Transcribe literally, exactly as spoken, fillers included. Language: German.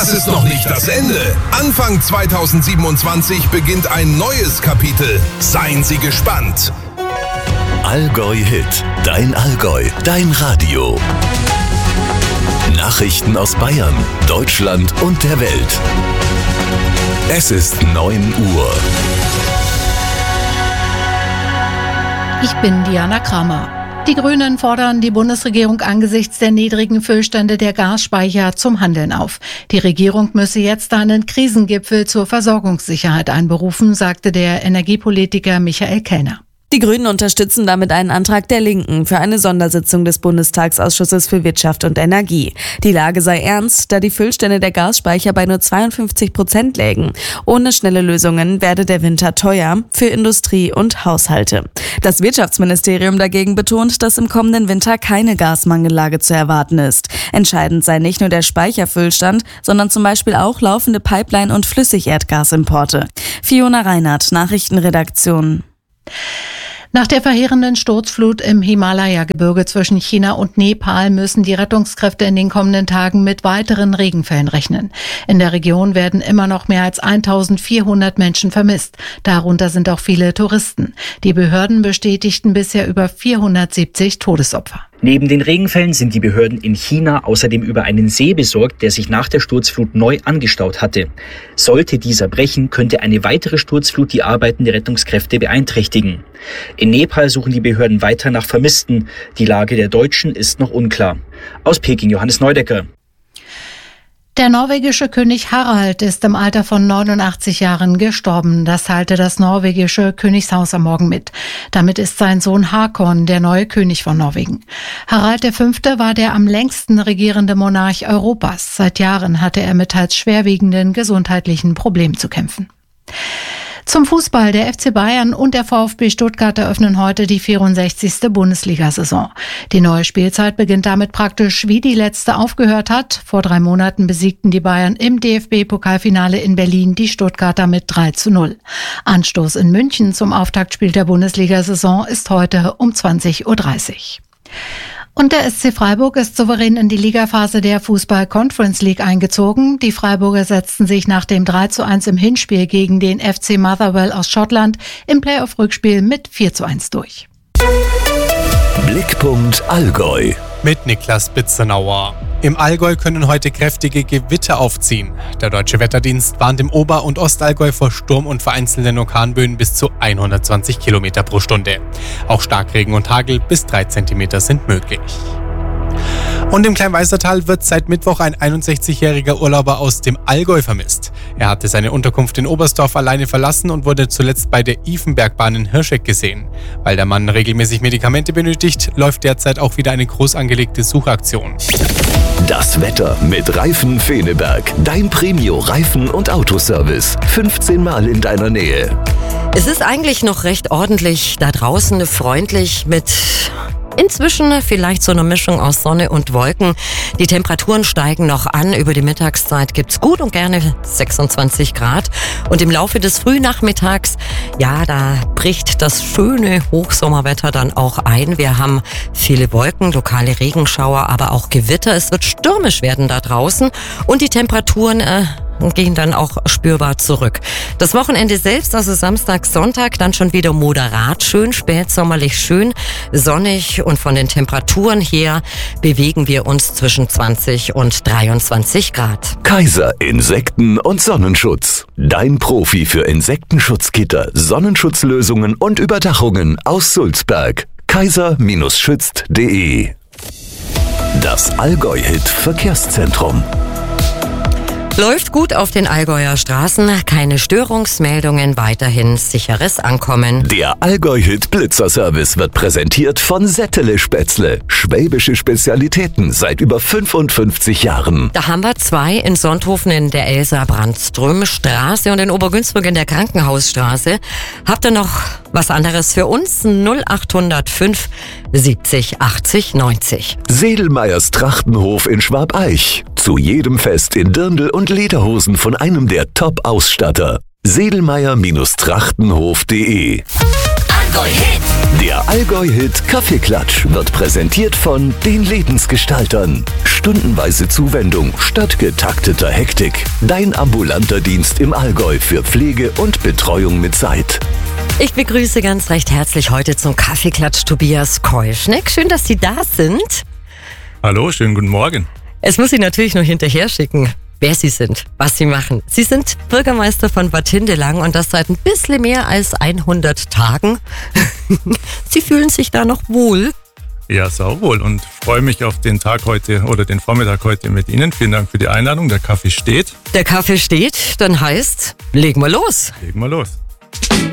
das ist noch nicht das Ende. Anfang zweitausendsiebenundzwanzig beginnt ein neues Kapitel. Seien Sie gespannt. Allgäu Hit, dein Allgäu, dein Radio. Nachrichten aus Bayern, Deutschland und der Welt. Es ist neun Uhr. Ich bin Diana Kramer. Die Grünen fordern die Bundesregierung angesichts der niedrigen Füllstände der Gasspeicher zum Handeln auf. Die Regierung müsse jetzt einen Krisengipfel zur Versorgungssicherheit einberufen, sagte der Energiepolitiker Michael Kellner. Die Grünen unterstützen damit einen Antrag der Linken für eine Sondersitzung des Bundestagsausschusses für Wirtschaft und Energie. Die Lage sei ernst, da die Füllstände der Gasspeicher bei nur zweiundfünfzig Prozent lägen. Ohne schnelle Lösungen werde der Winter teuer für Industrie und Haushalte. Das Wirtschaftsministerium dagegen betont, dass im kommenden Winter keine Gasmangellage zu erwarten ist. Entscheidend sei nicht nur der Speicherfüllstand, sondern zum Beispiel auch laufende Pipeline- und Flüssigerdgasimporte. Fiona Reinhardt, Nachrichtenredaktion. Nach der verheerenden Sturzflut im Himalaya-Gebirge zwischen China und Nepal müssen die Rettungskräfte in den kommenden Tagen mit weiteren Regenfällen rechnen. In der Region werden immer noch mehr als eintausendvierhundert Menschen vermisst. Darunter sind auch viele Touristen. Die Behörden bestätigten bisher über vierhundertsiebzig Todesopfer. Neben den Regenfällen sind die Behörden in China außerdem über einen See besorgt, der sich nach der Sturzflut neu angestaut hatte. Sollte dieser brechen, könnte eine weitere Sturzflut die Arbeiten der Rettungskräfte beeinträchtigen. In Nepal suchen die Behörden weiter nach Vermissten. Die Lage der Deutschen ist noch unklar. Aus Peking Johannes Neudecker. Der norwegische König Harald ist im Alter von neunundachtzig Jahren gestorben. Das teilte das norwegische Königshaus am Morgen mit. Damit ist sein Sohn Håkon der neue König von Norwegen. Harald der Fünfte war der am längsten regierende Monarch Europas. Seit Jahren hatte er mit teils schwerwiegenden gesundheitlichen Problemen zu kämpfen. Zum Fußball. Der F C Bayern und der VfB Stuttgart eröffnen heute die vierundsechzigste Bundesliga-Saison. Die neue Spielzeit beginnt damit praktisch, wie die letzte aufgehört hat. Vor drei Monaten besiegten die Bayern im D F B-Pokalfinale in Berlin die Stuttgarter mit drei zu null. Anstoß in München zum Auftaktspiel der Bundesliga-Saison ist heute um zwanzig Uhr dreißig. Und der S C Freiburg ist souverän in die Ligaphase der Fußball-Conference League eingezogen. Die Freiburger setzten sich nach dem drei zu eins im Hinspiel gegen den F C Motherwell aus Schottland im Playoff-Rückspiel mit vier zu eins durch. Blickpunkt Allgäu. Mit Niklas Bitzenauer. Im Allgäu können heute kräftige Gewitter aufziehen. Der Deutsche Wetterdienst warnt im Ober- und Ostallgäu vor Sturm und vereinzelten Orkanböen bis zu hundertzwanzig Kilometer pro Stunde. Auch Starkregen und Hagel bis drei Zentimeter sind möglich. Und im Kleinweißertal wird seit Mittwoch ein einundsechzigjähriger Urlauber aus dem Allgäu vermisst. Er hatte seine Unterkunft in Oberstdorf alleine verlassen und wurde zuletzt bei der Ifenbergbahn in Hirscheck gesehen. Weil der Mann regelmäßig Medikamente benötigt, läuft derzeit auch wieder eine groß angelegte Suchaktion. Das Wetter mit Reifen Feneberg. Dein Premio-Reifen- und Autoservice. fünfzehn Mal in deiner Nähe. Es ist eigentlich noch recht ordentlich da draußen, freundlich mit inzwischen vielleicht so eine Mischung aus Sonne und Wolken. Die Temperaturen steigen noch an. Über die Mittagszeit gibt's gut und gerne sechsundzwanzig Grad. Und im Laufe des Frühnachmittags, ja, da bricht das schöne Hochsommerwetter dann auch ein. Wir haben viele Wolken, lokale Regenschauer, aber auch Gewitter. Es wird stürmisch werden da draußen und die Temperaturen äh, gehen dann auch spürbar zurück. Das Wochenende selbst, also Samstag, Sonntag, dann schon wieder moderat schön, spätsommerlich schön, sonnig und von den Temperaturen her bewegen wir uns zwischen zwanzig und dreiundzwanzig Grad. Kaiser Insekten- und Sonnenschutz. Dein Profi für Insektenschutzgitter, Sonnenschutzlösungen und Überdachungen aus Sulzberg. kaiser schützt punkt de. Das Allgäu-Hit Verkehrszentrum. Läuft gut auf den Allgäuer Straßen, keine Störungsmeldungen, weiterhin sicheres Ankommen. Der Allgäu-Hit Blitzerservice wird präsentiert von Settele Spätzle. Schwäbische Spezialitäten seit über fünfundfünfzig Jahren. Da haben wir zwei in Sonthofen in der Elsa-Brandström-Straße und in Obergünzburg in der Krankenhausstraße. Habt ihr noch was anderes für uns? null acht null fünf siebzig achtzig neunzig. Sedelmeyers Trachtenhof in Schwabeich. Zu jedem Fest in Dirndl und Lederhosen von einem der Top-Ausstatter. sedelmeyer Trachtenhof punkt de. Allgäu-Hit. Der Allgäu-Hit Kaffeeklatsch wird präsentiert von den Lebensgestaltern. Stundenweise Zuwendung statt getakteter Hektik. Dein ambulanter Dienst im Allgäu für Pflege und Betreuung mit Zeit. Ich begrüße ganz recht herzlich heute zum Kaffeeklatsch Tobias Keuschneck. Schön, dass Sie da sind. Hallo, schönen guten Morgen. Es muss ich natürlich noch hinterher schicken, wer Sie sind, was Sie machen. Sie sind Bürgermeister von Bad Hindelang und das seit ein bisschen mehr als hundert Tagen. Sie fühlen sich da noch wohl? Ja, sauwohl und freue mich auf den Tag heute oder den Vormittag heute mit Ihnen. Vielen Dank für die Einladung. Der Kaffee steht. Der Kaffee steht, dann heißt, legen wir los. Legen wir los.